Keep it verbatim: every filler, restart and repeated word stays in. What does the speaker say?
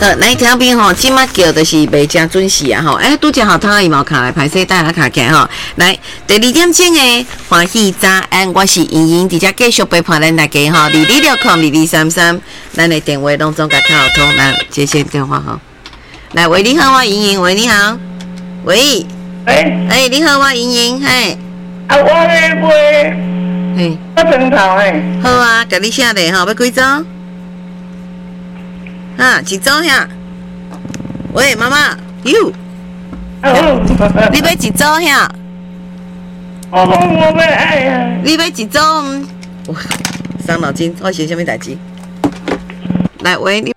好，来听边吼，即马叫的是袂正准时啊吼。哎，拄则好汤伊毛卡来排泄带来卡起吼。来，第二点钟的欢喜早安，我是莹莹，直接继续陪伴咱大家吼。二二六空二二三三，咱的电话拢总甲开好通，来接线电话吼。来，喂，你好，我莹莹，喂，你好，喂， 哎， 哎，你好，我莹莹，嘿， 啊，我咧买， 嘿， 我床头诶， 好啊，甲你写咧吼，要几组？啊，一组遐。喂，妈妈，哟， 哦， 你要一组遐？ 我我要爱啊， 你要一组？哇，伤脑筋，我写什么代志？来，喂，你